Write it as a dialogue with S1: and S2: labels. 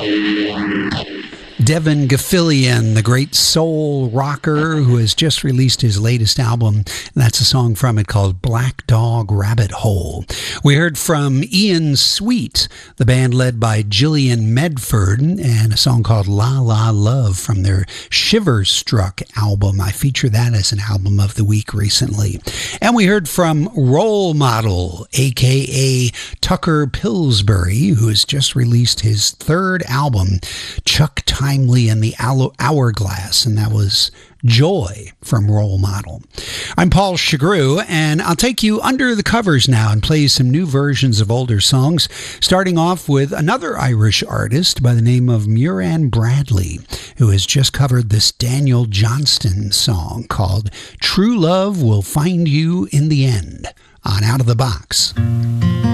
S1: Devin Gilfillian, the great soul rocker who has just released his latest album. And that's a song from it called Black Dog Rabbit Hole. We heard from Ian Sweet, the band led by Gillian Medford, and a song called La La Love from their Shiver Struck album. I feature that as an album of the week recently. And we heard from Role Model, aka Tucker Pillsbury, who has just released his third album, Chuck Timely and the Hourglass, and that was Joy from Role Model. I'm Paul Chagru, and I'll take you under the covers now and play some new versions of older songs, starting off with another Irish artist by the name of Muireann Bradley, who has just covered this Daniel Johnston song called True Love Will Find You in the End on Out of the Box.